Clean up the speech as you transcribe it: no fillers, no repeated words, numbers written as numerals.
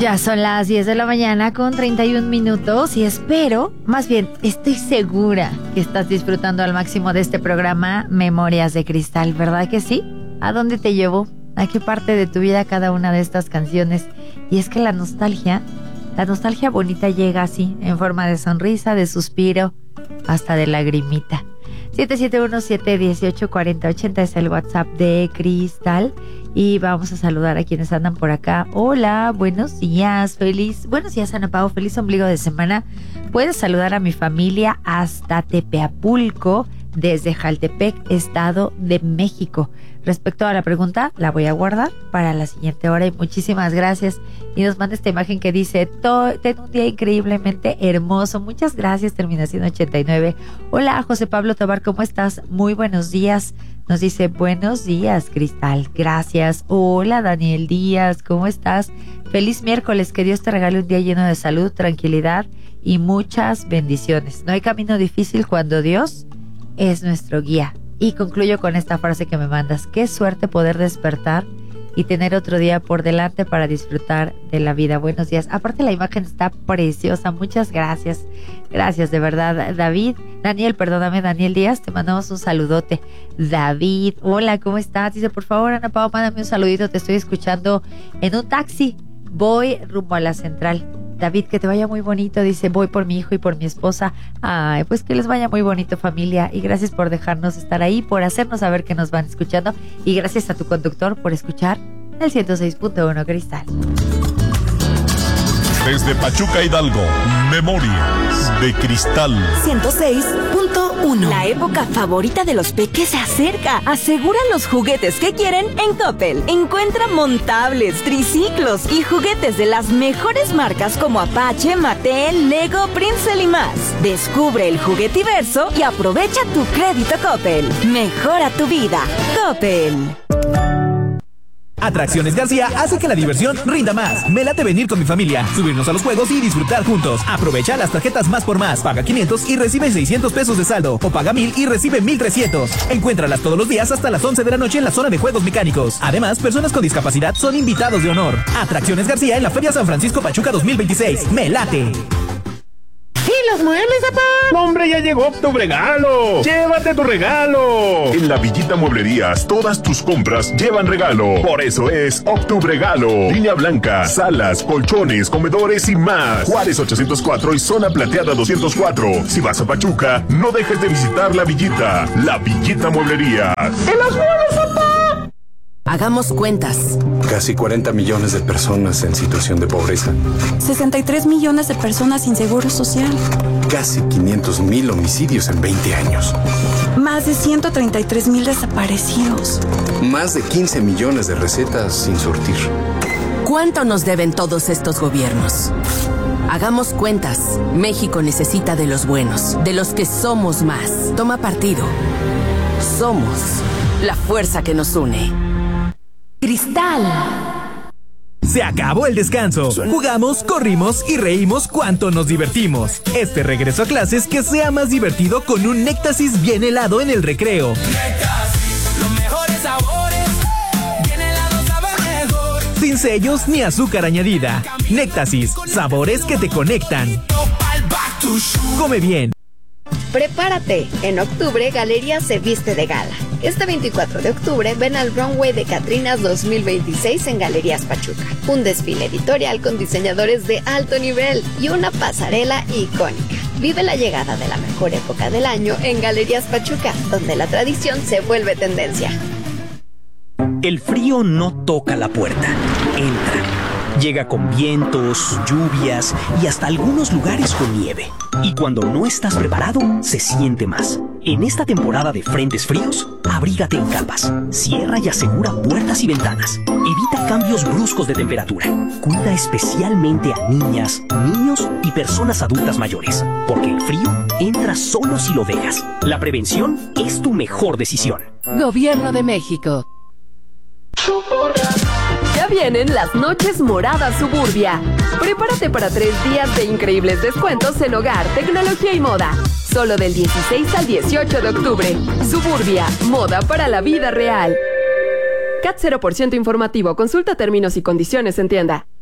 Ya son las 10 de la mañana con 31 minutos y espero, más bien estoy segura que estás disfrutando al máximo de este programa Memorias de Cristal, ¿verdad que sí? ¿A dónde te llevó? ¿A qué parte de tu vida cada una de estas canciones? Y es que la nostalgia bonita llega así, en forma de sonrisa, de suspiro, hasta de lagrimita. 771-718-4080 es el WhatsApp de Cristal. Y vamos a saludar a quienes andan por acá. Hola, buenos días, buenos días, Ana Pao, feliz ombligo de semana. Puedes saludar a mi familia hasta Tepeapulco, desde Jaltepec, Estado de México. Respecto a la pregunta, la voy a guardar para la siguiente hora y muchísimas gracias. Y nos manda esta imagen que dice, ten un día increíblemente hermoso. Muchas gracias, terminación 89. Hola, José Pablo Tobar, ¿cómo estás? Muy buenos días. Nos dice, buenos días, Cristal, gracias. Hola, Daniel Díaz, ¿cómo estás? Feliz miércoles, que Dios te regale un día lleno de salud, tranquilidad y muchas bendiciones. No hay camino difícil cuando Dios es nuestro guía. Y concluyo con esta frase que me mandas. Qué suerte poder despertar y tener otro día por delante para disfrutar de la vida. Buenos días. Aparte la imagen está preciosa. Muchas gracias. Gracias, de verdad. Daniel Díaz, te mandamos un saludote. David, hola, ¿cómo estás? Dice, por favor, Ana Pao, mándame un saludito. Te estoy escuchando en un taxi. Voy rumbo a la central. David, que te vaya muy bonito. Dice, voy por mi hijo y por mi esposa. Ay, pues que les vaya muy bonito, familia. Y gracias por dejarnos estar ahí, por hacernos saber que nos van escuchando. Y gracias a tu conductor por escuchar el 106.1 Cristal. Desde Pachuca, Hidalgo, Memorias de Cristal 106.1. La época favorita de los peques se acerca. Asegura los juguetes que quieren en Coppel. Encuentra montables, triciclos y juguetes de las mejores marcas como Apache, Mattel, Lego, Princeton y más. Descubre el juguetiverso y aprovecha tu crédito Coppel. Mejora tu vida. Coppel. Atracciones García hace que la diversión rinda más. Me late venir con mi familia, subirnos a los juegos y disfrutar juntos. Aprovecha las tarjetas Más por Más. Paga 500 y recibe 600 pesos de saldo. O paga 1000 y recibe 1300. Encuéntralas todos los días hasta las 11 de la noche en la zona de juegos mecánicos. Además, personas con discapacidad son invitados de honor. Atracciones García en la Feria San Francisco Pachuca 2026. ¡Me late! ¿Y los muebles, papá? ¡No, hombre, ya llegó Octubregalo! ¡Llévate tu regalo! En la Villita Mueblerías, todas tus compras llevan regalo. Por eso es Octubregalo. Línea blanca, salas, colchones, comedores y más. Juárez 804 y Zona Plateada 204. Si vas a Pachuca, no dejes de visitar la Villita. La Villita Mueblerías. ¡Y los muebles, papá! Hagamos cuentas. Casi 40 millones de personas en situación de pobreza. 63 millones de personas sin seguro social. Casi 500,000 homicidios en 20 años. Más de 133,000 desaparecidos. Más de 15 millones de recetas sin surtir. ¿Cuánto nos deben todos estos gobiernos? Hagamos cuentas. México necesita de los buenos, de los que somos más. Toma partido. Somos la fuerza que nos une. Cristal. Se acabó el descanso. Jugamos, corrimos y reímos cuanto nos divertimos. Este regreso a clases que sea más divertido con un Néctasis bien helado en el recreo. Néctasis, los mejores sabores. Bien helado sabe mejor. Sin sellos ni azúcar añadida. Néctasis, sabores que te conectan. Come bien. Prepárate, en octubre Galerías se viste de gala. Este 24 de octubre ven al Runway de Catrinas 2026 en Galerías Pachuca. Un desfile editorial con diseñadores de alto nivel y una pasarela icónica. Vive la llegada de la mejor época del año en Galerías Pachuca, donde la tradición se vuelve tendencia. El frío no toca la puerta, entra. Llega con vientos, lluvias y hasta algunos lugares con nieve. Y cuando no estás preparado, se siente más. En esta temporada de frentes fríos, abrígate en capas. Cierra y asegura puertas y ventanas. Evita cambios bruscos de temperatura. Cuida especialmente a niñas, niños y personas adultas mayores. Porque el frío entra solo si lo dejas. La prevención es tu mejor decisión. Gobierno de México. Ya vienen las noches moradas Suburbia. Prepárate para 3 días de increíbles descuentos en hogar, tecnología y moda. Solo del 16 al 18 de octubre. Suburbia, moda para la vida real. CAT 0% informativo. Consulta términos y condiciones en tienda.